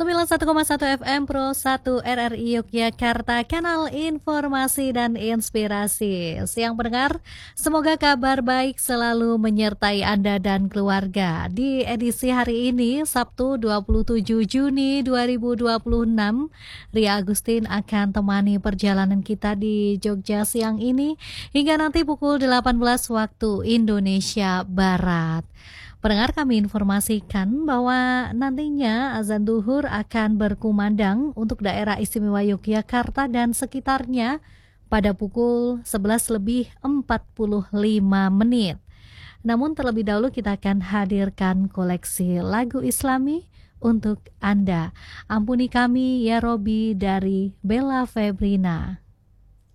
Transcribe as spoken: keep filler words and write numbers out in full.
sembilan puluh satu koma satu F M Pro satu R R I Yogyakarta, kanal informasi dan inspirasi. Siang pendengar, semoga kabar baik selalu menyertai Anda dan keluarga. Di edisi hari ini, Sabtu dua puluh tujuh Juni dua ribu dua puluh enam, Ria Agustin akan temani perjalanan kita di Jogja siang ini hingga nanti pukul delapan belas waktu Indonesia Barat. Pendengar, kami informasikan bahwa nantinya azan duhur akan berkumandang untuk daerah istimewa Yogyakarta dan sekitarnya pada pukul sebelas lebih empat puluh lima menit. Namun terlebih dahulu kita akan hadirkan koleksi lagu Islami untuk Anda. Ampuni kami ya Robi dari Bella Febrina.